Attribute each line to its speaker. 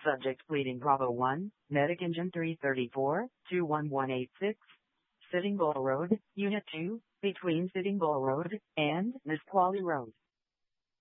Speaker 1: Subject pleading Bravo 1, Medic Engine 334, 21186, Sitting Bull Road, Unit 2, between Sitting Bull Road and Nisqually Road.